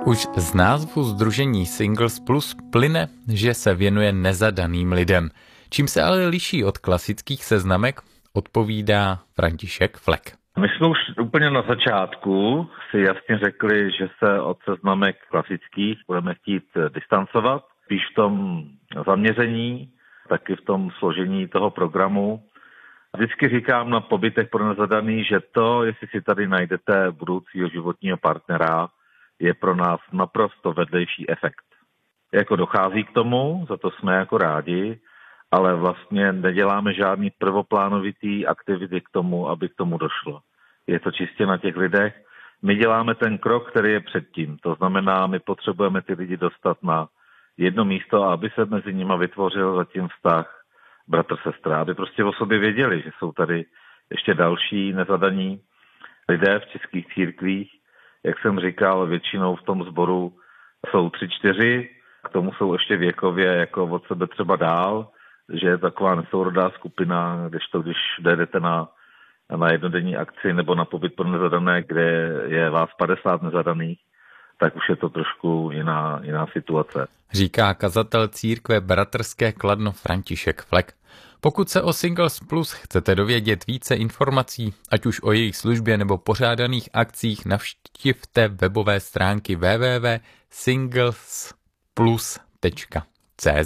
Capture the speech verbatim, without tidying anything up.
Už z názvu sdružení Singles Plus plyne, že se věnuje nezadaným lidem. Čím se ale liší od klasických seznamek, odpovídá František Flek. My jsme už úplně na začátku si jasně řekli, že se od seznamek klasických budeme chtít distancovat. Spíš v tom zaměření, taky v tom složení toho programu. Vždycky říkám na pobytech pro nezadaný, že to, jestli si tady najdete budoucího životního partnera, je pro nás naprosto vedlejší efekt. Jako dochází k tomu, za to jsme jako rádi, ale vlastně neděláme žádný prvoplánovitý aktivity k tomu, aby k tomu došlo. Je to čistě na těch lidech. My děláme ten krok, který je předtím. To znamená, my potřebujeme ty lidi dostat na jedno místo, aby se mezi nimi vytvořil zatím vztah bratr-sestra, aby prostě o sobě věděli, že jsou tady ještě další nezadaní lidé v českých církvích. Jak jsem říkal, většinou v tom sboru jsou tři, čtyři, k tomu jsou ještě věkově jako od sebe třeba dál, že je taková nesourodá skupina, kdežto když jdete na, na jednodenní akci nebo na pobyt pro nezadané, kde je vás padesát nezadaných, tak už je to trošku jiná, jiná situace. Říká kazatel církve Bratrské Kladno František Flek. Pokud se o Singles Plus chcete dovědět více informací, ať už o jejich službě nebo pořádaných akcích, navštivte webové stránky w w w tečka singles plus tečka c z.